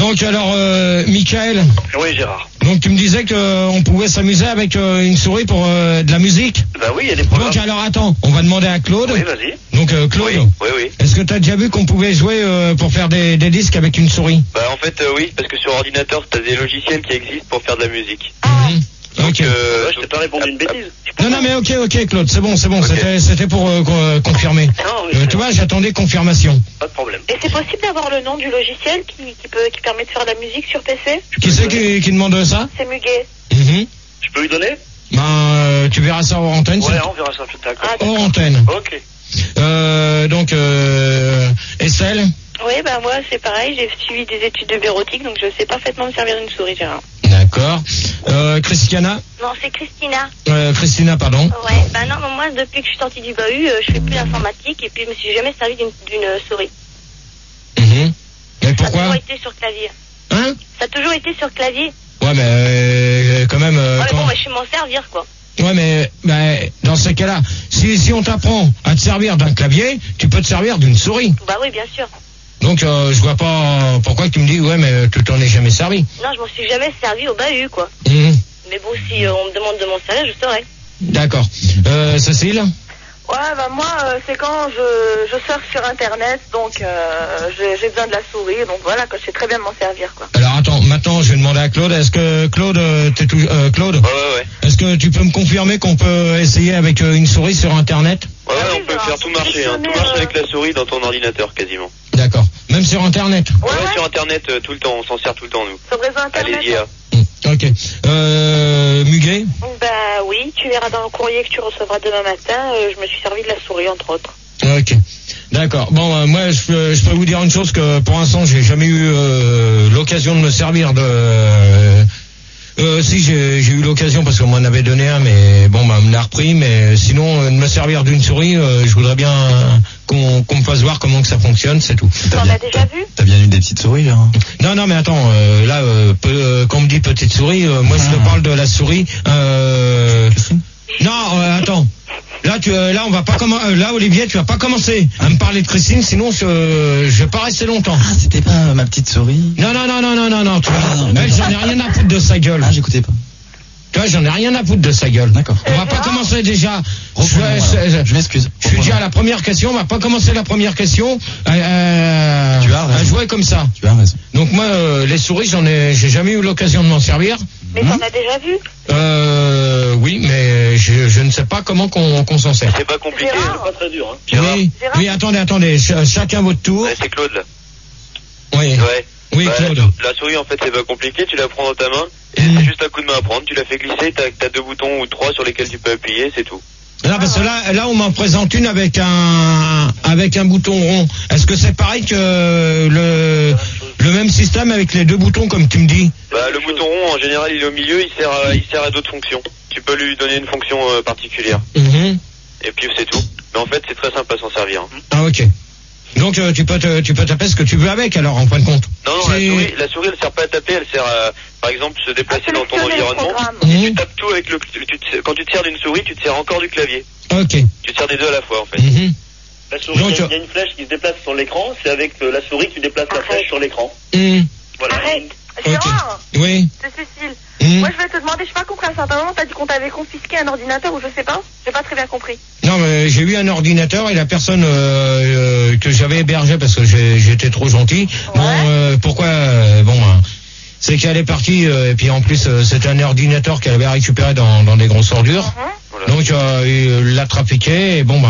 Donc alors, Michael. Oui, Gérard. Donc tu me disais qu'on pouvait s'amuser avec une souris pour de la musique. Bah oui, il y a des programmes. Donc alors attends, on va demander à Claude. Oui, vas-y. Donc Claude. Oui. Est-ce que tu as déjà vu qu'on pouvait jouer pour faire des disques avec une souris? Bah en fait oui, parce que sur ordinateur, t'as des logiciels qui existent pour faire de la musique. Ok. Je t'ai pas répondu une bêtise. Non mais ok Claude, c'est bon, Okay. c'était pour confirmer. Tu vois, j'attendais confirmation. Pas de problème. Et c'est possible d'avoir le nom du logiciel qui permet de faire de la musique sur PC? Qui c'est qui demande ça? C'est Muguet. Je peux lui donner? Tu verras ça hors antenne. Ouais, on verra ça tout à l'heure. Hors antenne. Ok. Donc Estelle? Oui, bah moi c'est pareil, j'ai suivi des études de bureautique, donc je sais parfaitement me servir d'une souris, Gérard. D'accord. Christiana? Non, c'est Christina. Christina, pardon. Ouais, bah non, moi depuis que je suis sortie du bahut, je fais plus l'informatique et puis je me suis jamais servi d'une souris. Mais pourquoi? Ça a toujours été sur clavier. Hein? Ça a toujours été sur clavier. Ouais, mais quand même. Ouais, mais bon, je sais m'en servir, quoi. Ouais, mais dans ces cas-là, si on t'apprend à te servir d'un clavier, tu peux te servir d'une souris. Bah oui, bien sûr. Donc je vois pas pourquoi tu me dis ouais mais tu t'en es jamais servi. Non, je m'en suis jamais servi au bahut, quoi. Mais bon, si on me demande de m'en servir, je saurais. D'accord. Cécile? Ouais, bah moi, c'est quand je surfe sur Internet, donc j'ai besoin de la souris, donc voilà, que je sais très bien m'en servir, quoi. Alors attends, maintenant je vais demander à Claude, est-ce que Claude, Claude? Ouais. Est-ce que tu peux me confirmer qu'on peut essayer avec une souris sur Internet? Ouais, on peut faire tout marcher, hein. Tout marche avec la souris dans ton ordinateur, quasiment. D'accord. Même sur Internet? Ouais, sur Internet, tout le temps, on s'en sert tout le temps, nous. Sur réseau Internet? Allez-y, hein. Ok. Muguet? Bah oui, tu verras dans le courrier que tu recevras demain matin, je me suis servi de la souris, entre autres. Ok. D'accord. Bon, moi, je peux vous dire une chose, que pour l'instant, j'ai jamais eu l'occasion de me servir de... si j'ai eu l'occasion parce qu'on m'en avait donné un, mais bon, on me l'a repris. Mais sinon, de me servir d'une souris, je voudrais bien qu'on me fasse voir comment que ça fonctionne, c'est tout. T'en as déjà vu? T'as bien eu des petites souris là? Non, mais attends, là, quand on me dit petite souris, moi je te parle de la souris. Non, attends. Là, on va pas là, Olivier, tu vas pas commencer à me parler de Christine, sinon je vais pas rester longtemps. Ah, c'était pas ma petite souris? Non. Tu vois, j'en ai rien à foutre de sa gueule. Ah, j'écoutais pas. Tu vois, j'en ai rien à foutre de sa gueule. D'accord. On va pas commencer déjà. Je m'excuse. Je suis déjà à la première question. On va pas commencer la première question à jouer comme ça. Tu as raison. Donc moi, les souris, j'ai jamais eu l'occasion de m'en servir. Mais t'en as déjà vu? Oui, mais je ne sais pas comment qu'on s'en sert. C'est pas compliqué, Gérard. c'est pas très dur, hein. Oui, attendez, chacun votre tour. Ouais, c'est Claude, là. Oui. Ouais. Oui, Bah, Claude. la souris, en fait, c'est pas compliqué, tu la prends dans ta main, et c'est juste un coup de main à prendre, tu la fais glisser, t'as 2 boutons ou 3 sur lesquels tu peux appuyer, c'est tout. Non, parce que là, on m'en présente une avec un bouton rond. Est-ce que c'est pareil que le même système avec les 2 boutons comme tu me dis? Bah, le bouton rond, en général, il est au milieu, il sert à d'autres fonctions. Tu peux lui donner une fonction particulière. Et puis c'est tout. Mais en fait, c'est très simple à s'en servir. Hein. Ah, ok. Donc tu peux taper ce que tu veux avec, alors, en fin de compte. Non, la souris, elle sert pas à taper, elle sert à, par exemple, se déplacer dans ton environnement. Tu tapes tout avec quand tu te sers d'une souris, tu te sers encore du clavier. Ok. Tu te sers des deux à la fois, en fait. La souris, il y a une flèche qui se déplace sur l'écran, c'est avec la souris que tu déplaces la flèche sur l'écran. Voilà. Arrête. Gérard. Oui. C'est Cécile. Moi, je vais te demander, je n'ai pas compris à un certain moment, t'as dit qu'on t'avait confisqué un ordinateur ou je sais pas. J'ai pas très bien compris. Non, mais j'ai eu un ordinateur et la personne que j'avais hébergée parce que j'étais trop gentil. Ouais. Bon, pourquoi c'est qu'elle est partie et puis en plus c'était un ordinateur qu'elle avait récupéré dans des grosses ordures. Donc il l'a trafiqué et Oula.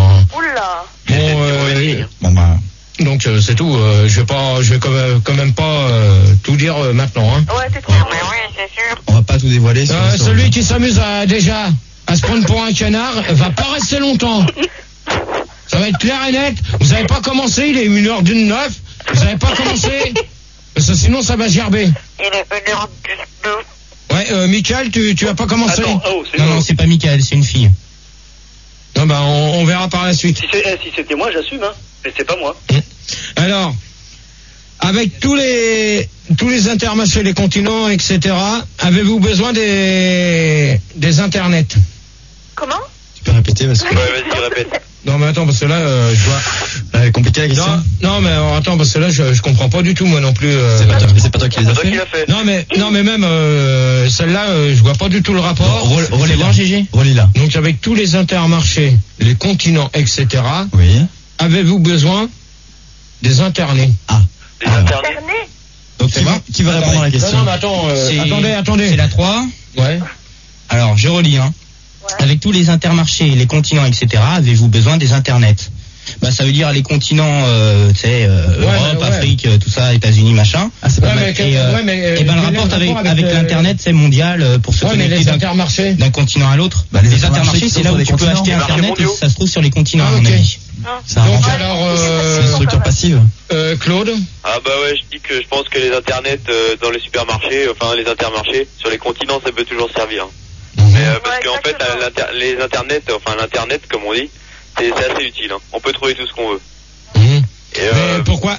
Donc c'est tout. Je vais quand même pas tout dire maintenant. Hein. Ouais, c'est trop. Oui, c'est sûr. On va pas tout dévoiler. Celui qui s'amuse déjà à se prendre pour un canard va pas rester longtemps. Ça va être clair et net. Vous avez pas commencé, il est 1h09. Vous avez pas commencé. Parce que sinon ça va gerber. Il est 1h19. Ouais, Michael, tu as pas commencé. Attends, Non, c'est pas Michael, c'est une fille. Non, bah on verra par la suite. Si c'était moi, j'assume, hein. Mais c'est pas moi. Alors, avec tous les intermarchés, les continents, etc., avez-vous besoin des internets? Comment? Tu peux répéter parce que... Ouais, vas-y, répète. Non mais attends parce que là je vois compliqué la question. Non mais attends parce que là je comprends pas du tout moi non plus. C'est pas toi qui les as fait. Non mais même celle-là je vois pas du tout le rapport. Relis-la GG. Relis-la. Donc avec tous les intermarchés, les continents etc. Oui. Avez-vous besoin des internés? Des internés. Donc qui va répondre à la question? Non mais attends attendez. C'est la 3. Ouais. Alors je relis Avec tous les intermarchés, les continents, etc., avez-vous besoin des internets? Bah, ça veut dire les continents, Europe, Afrique, tout ça, États-Unis, machin. C'est pas mal. Et ben le rapport avec l'internet, c'est mondial pour se connecter d'un continent à l'autre. Les intermarchés, c'est là où tu peux acheter internet et ça se trouve sur les continents, à mon avis. Donc alors, c'est une structure passive. Claude? Ah bah ouais, je pense que les internets dans les supermarchés, enfin les intermarchés, sur les continents, ça peut toujours servir. Mais parce qu'en fait, les internets, enfin l'internet, comme on dit, c'est assez utile. On peut trouver tout ce qu'on veut. Mais pourquoi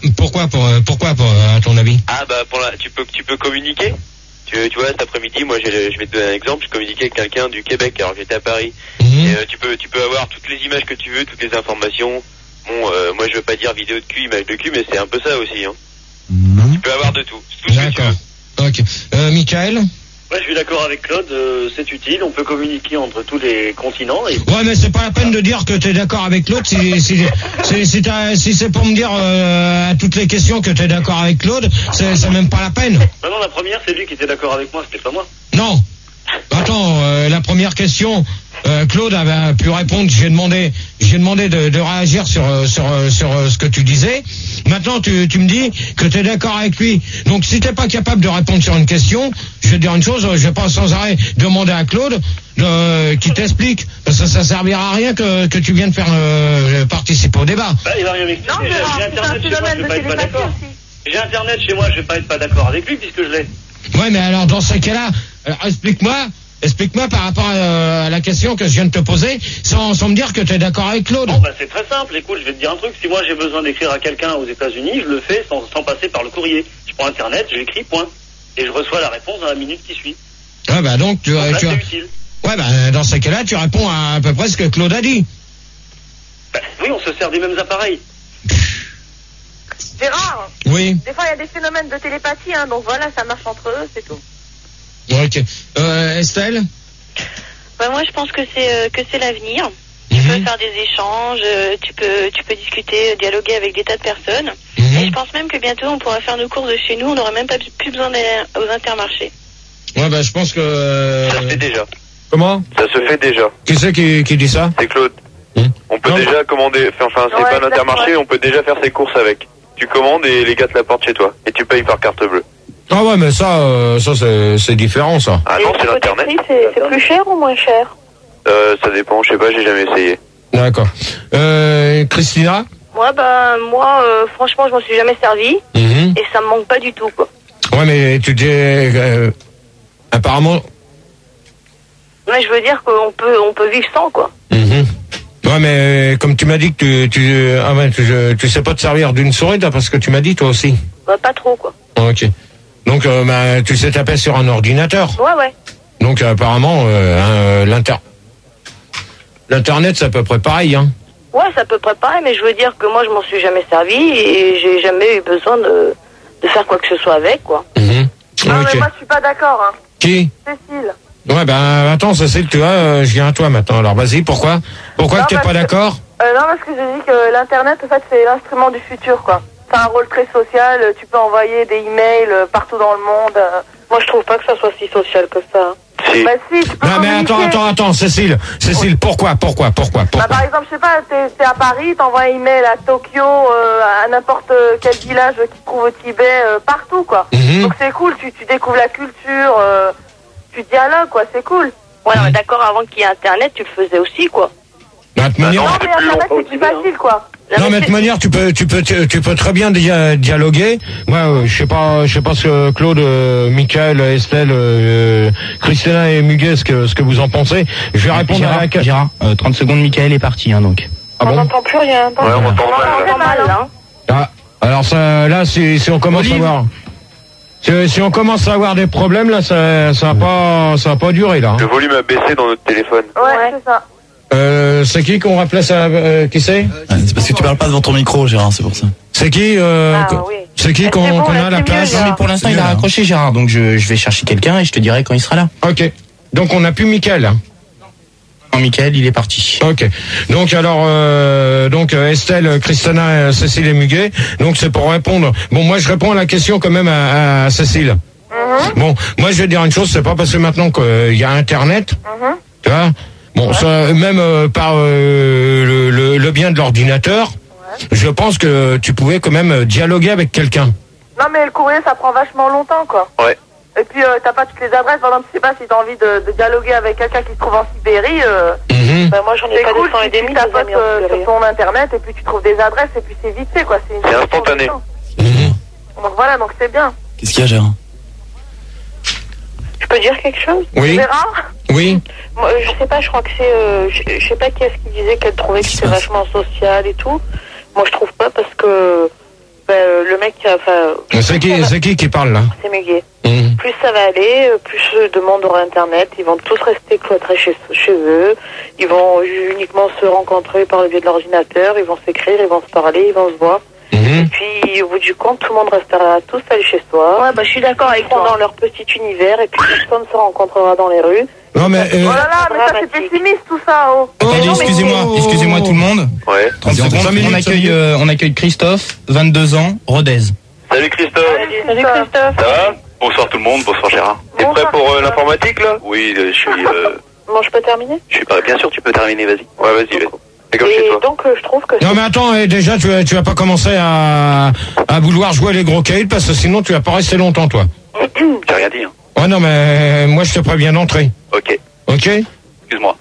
à ton avis? Ah bah tu peux communiquer. Tu vois, cet après-midi, moi je vais te donner un exemple. Je communiquais avec quelqu'un du Québec, alors j'étais à Paris. Et tu peux avoir toutes les images que tu veux, toutes les informations. Bon, moi je veux pas dire vidéo de cul, image de cul, mais c'est un peu ça aussi. Tu peux avoir de tout. Tout ce que tu veux. Ok. Michael? Ouais, je suis d'accord avec Claude, c'est utile, on peut communiquer entre tous les continents. Ouais, mais c'est pas la peine de dire que t'es d'accord avec Claude si c'est pour me dire à toutes les questions que t'es d'accord avec Claude, c'est même pas la peine. Non, la première, c'est lui qui était d'accord avec moi, c'était pas moi. Non. Attends, la première question, Claude avait pu répondre. J'ai demandé de réagir sur ce que tu disais. Maintenant, tu me dis que tu es d'accord avec lui. Donc, si t'es pas capable de répondre sur une question, je vais te dire une chose. Je vais pas sans arrêt demander à Claude qui t'explique. Parce que ça servira à rien que tu viennes faire participer au débat. Bah, il va rien m'expliquer. J'ai Internet chez moi, je vais pas être d'accord avec lui puisque je l'ai. Ouais, mais alors dans ce cas-là, explique-moi par rapport à la question que je viens de te poser, sans me dire que tu es d'accord avec Claude. Bon, bah c'est très simple. Écoute, je vais te dire un truc. Si moi j'ai besoin d'écrire à quelqu'un aux États-Unis, je le fais sans passer par le courrier. Je prends Internet, j'écris, point. Et je reçois la réponse dans la minute qui suit. Ouais, bah donc tu c'est utile. Ouais, bah dans ce cas-là, tu réponds à peu près ce que Claude a dit. Bah, oui, on se sert des mêmes appareils. Gérard. Oui. Des fois, il y a des phénomènes de télépathie, donc voilà, ça marche entre eux, c'est tout. Ok. Estelle? Bah, moi, je pense que c'est l'avenir. Tu peux faire des échanges, tu peux discuter, dialoguer avec des tas de personnes. Et je pense même que bientôt, on pourra faire nos courses de chez nous, on n'aura même pas plus besoin d'aller aux intermarchés. Ouais, bah je pense que... Ça se fait déjà. Comment? Ça se fait déjà. Qui c'est qui dit ça? C'est Claude. On peut déjà commander, enfin c'est pas un intermarché, on peut déjà faire ses courses avec. Tu commandes et les gars te l'apportent chez toi. Et tu payes par carte bleue. Ah ouais, mais ça c'est différent, ça. Ah non, c'est l'internet. C'est plus cher ou moins cher? Ça dépend, je sais pas, j'ai jamais essayé. D'accord. Christina? Ouais, bah moi, franchement, je m'en suis jamais servi. Et ça me manque pas du tout, quoi. Ouais, mais tu dis... apparemment... Ouais, je veux dire qu'on peut vivre sans, quoi. Ouais, mais comme tu m'as dit que tu sais pas te servir d'une souris, parce que tu m'as dit toi aussi. Bah, pas trop, quoi. Ok. Donc, tu sais taper sur un ordinateur. Ouais. Donc, apparemment, l'internet, c'est à peu près pareil, hein. Ouais, c'est à peu près pareil, mais je veux dire que moi, je m'en suis jamais servi et j'ai jamais eu besoin de faire quoi que ce soit avec, quoi. Non, mais moi, je suis pas d'accord, hein. Qui? Cécile. Ouais, ben, attends, Cécile, tu vois, je viens à toi maintenant. Alors, vas-y, pourquoi tu t'es pas d'accord? Non, parce que j'ai dit que l'Internet, en fait, c'est l'instrument du futur, quoi. C'est un rôle très social, tu peux envoyer des emails partout dans le monde. Moi, je trouve pas que ça soit si social que ça. Si. Bah si, tu peux non, mais attends, Cécile, pourquoi? Bah, par exemple, je sais pas, t'es à Paris, t'envoies un email à Tokyo, à n'importe quel village qui se trouve au Tibet, partout, quoi. Donc c'est cool, tu découvres la culture, tu dialogues, quoi, c'est cool. Ouais, on est d'accord, avant qu'il y ait Internet, tu le faisais aussi, quoi. Bah, de manière... Non, mais Internet, c'est plus facile, quoi. Non, mais de toute manière, tu peux très bien dialoguer. Moi, je sais pas ce que Claude, Michael, Estelle, Christina et Muguet, ce que vous en pensez. Je vais répondre à la... Gérard, 30 secondes, Michael est parti, donc. Ah bon? On n'entend plus rien. Ouais, on entend mal, hein. Ah, alors ça, là, si on commence à voir... Si on commence à avoir des problèmes, là, ça va pas durer, là. Le volume a baissé dans notre téléphone. Ouais, c'est ça. C'est qui qu'on rappelait ça qui c'est parce que tu parles pas devant ton micro, Gérard, c'est pour ça. C'est qui oui. C'est qui qu'on a à la place? Non, mais pour l'instant, il a raccroché, Gérard. Donc, je vais chercher quelqu'un et je te dirai quand il sera là. Ok. Donc, on n'a plus Mickaël. Non, Mickaël, il est parti. Ok. Donc, alors, Estelle, Christina, Cécile et Muguet. Donc, c'est pour répondre. Bon, moi, je réponds à la question quand même à Cécile. Bon, moi, je vais dire une chose. C'est pas parce que maintenant qu'il y a Internet, tu vois. Bon, ça, même par le bien de l'ordinateur, je pense que tu pouvais quand même dialoguer avec quelqu'un. Non, mais le courrier, ça prend vachement longtemps, quoi. Ouais. Et puis, t'as pas toutes les adresses. Par exemple, je sais pas si t'as envie de dialoguer avec quelqu'un qui se trouve en Sibérie. Moi, j'en ai C'est pas cool, de 100 et tu tapotes sur ton internet et puis tu trouves des adresses et puis c'est vite fait, quoi. C'est instantané. Donc voilà, donc c'est bien. Qu'est-ce qu'il y a, Gérard? Je peux dire quelque chose? Oui. Oui. Moi, je sais pas, je crois que c'est... je sais pas qui est-ce qui disait qu'elle trouvait que c'était vachement social et tout. Moi, je trouve pas parce que... le mec qui a... C'est qui parle, là? C'est Muguet. Plus ça va aller, plus de monde aura Internet. Ils vont tous rester cloîtrés chez eux. Ils vont uniquement se rencontrer par le biais de l'ordinateur. Ils vont s'écrire, ils vont se parler, ils vont se voir. Et puis, au bout du compte, tout le monde restera tous seul chez soi. Ouais, je suis d'accord avec toi. Dans leur petit univers et puis personne se rencontrera dans les rues. Non, mais... Oh là là, mais ça c'est pessimiste tout ça, oh. Attendez, excusez-moi tout le monde. Ouais. 30 secondes. On accueille Christophe, 22 ans, Rodez. Salut Christophe. Salut Christophe. Ça va? Bonsoir tout le monde, bonsoir Gérard. T'es prêt pour l'informatique là? Oui, je suis... Bon, je peux terminer? Je suis pas... Bien sûr, tu peux terminer, vas-y. Ouais, vas-y, vas-y. C'est comme chez toi. Donc, je trouve que... Non, mais attends, déjà, tu vas pas commencer à vouloir jouer les gros caïds parce que sinon, tu vas pas rester longtemps, toi. J'ai rien dit, hein. Ouais, non, mais moi, je te préviens d'entrer. Ok. Ok? Excuse-moi.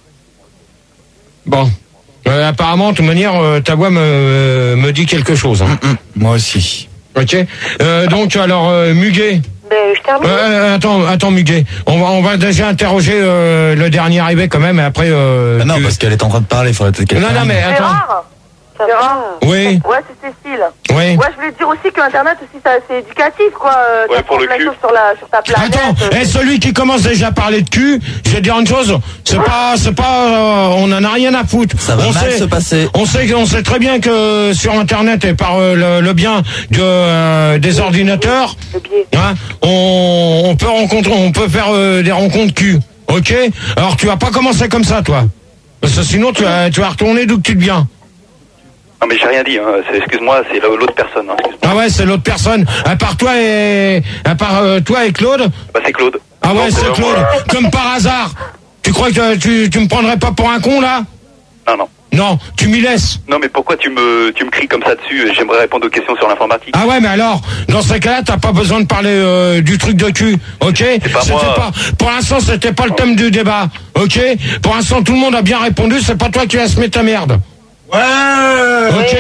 Bon. Apparemment, de toute manière, ta voix me dit quelque chose. Hein. Moi aussi. Ok. Donc, alors, Muguet. Je termine. Attends, Muguet. On va déjà interroger le dernier arrivé quand même, et après... non, parce qu'elle est en train de parler, il faudrait peut-être qu'elle... Non, mais attends. Gérard. Oui. Ouais, c'est Cécile. Oui. Ouais, je voulais dire aussi que Internet aussi, c'est éducatif, quoi. Ouais, pour le cul. Sur ta planète. Attends, celui qui commence déjà à parler de cul, je vais te dire une chose, c'est pas, on en a rien à foutre. Ça va mal se passer. On sait très bien que sur Internet et par le bien des ordinateurs, hein, on peut faire des rencontres cul. Ok? Alors tu vas pas commencer comme ça, toi. Parce que sinon tu vas retourner d'où tu viens. Non mais j'ai rien dit, hein. Excuse-moi, c'est l'autre personne. Hein. Ah ouais, c'est l'autre personne. À part toi et Claude. Bah c'est Claude. Ah ouais, c'est Claude. Comme par hasard. Tu crois que tu me prendrais pas pour un con là? Non. Non, tu m'y laisses. Non mais pourquoi tu me cries comme ça dessus? J'aimerais répondre aux questions sur l'informatique. Ah ouais, mais alors, dans ces cas-là, t'as pas besoin de parler du truc de cul, ok? C'est pas moi. Pour l'instant, c'était pas le thème du débat, ok? Pour l'instant, tout le monde a bien répondu. C'est pas toi qui vas se mettre ta merde. Ouais. Ok.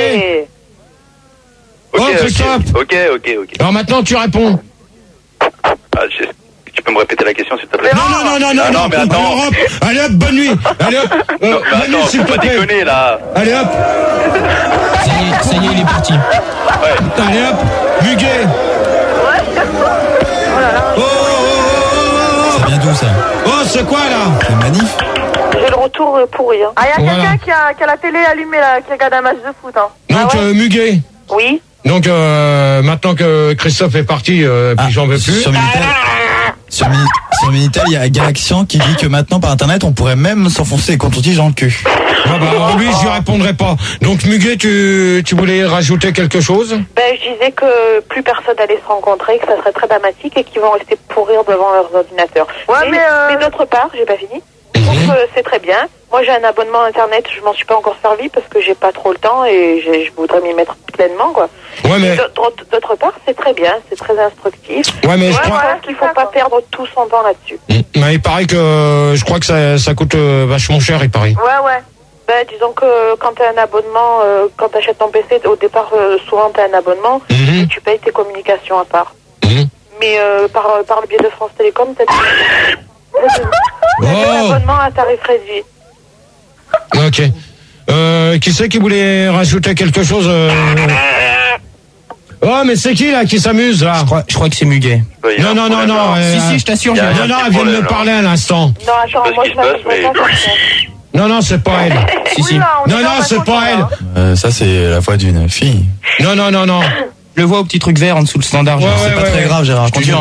Ok, Christophe. Ok. Alors maintenant, tu réponds. Tu peux me répéter la question s'il te plaît? Non, mais attends. Europe. Allez hop, bonne nuit. Allez hop. Non, mais attends, s'il faut te pas plaît. déconner là. Allez hop. Ça y est, il est parti. Ouais. Allez hop. Muguet. Ça vient d'où ça? Oh, c'est quoi là? C'est manif? J'ai le retour pourri. Hein. Ah, il y a quelqu'un qui a la télé allumée, là, qui regarde un match de foot. Hein. Donc, Muguet. Oui. Donc, maintenant que Christophe est parti, puis j'en veux plus. Sur Minitel, il y a Galaxian qui dit que maintenant, par Internet, on pourrait même s'enfoncer les coton-tiges dans le cul. Ah bah, lui, je lui répondrai pas. Donc, Muguet, tu voulais rajouter quelque chose? Je disais que plus personne allait se rencontrer, que ça serait très dramatique et qu'ils vont rester pourrir devant leurs ordinateurs. Ouais, mais d'autre part, j'ai pas fini. Donc c'est très bien. Moi j'ai un abonnement internet, je m'en suis pas encore servi parce que j'ai pas trop le temps et je voudrais m'y mettre pleinement, quoi. Ouais, mais... D'autre part, c'est très bien, c'est très instructif. Ouais, mais je crois qu'il faut pas perdre tout son temps là-dessus. Mais il paraît que je crois que ça coûte vachement cher, il paraît. Ouais. Disons que quand tu as un abonnement, quand tu achètes ton PC, au départ, souvent tu as un abonnement et tu payes tes communications à part. Mais par le biais de France Télécom, tu as un abonnement à tarif réduit. Ok. Qui c'est qui voulait rajouter quelque chose Oh, mais c'est qui là qui s'amuse là? Je crois que c'est Muguet. Non. Si, je t'assure. Elle vient de me parler à l'instant. Non, attends, moi je m'appelle pas comme ça. Non, c'est pas elle. Si. Non, c'est pas elle. Ça, c'est la voix d'une fille. Non. Je le vois au petit truc vert en dessous le standard. Ouais, c'est pas très grave, Gérard. Continue.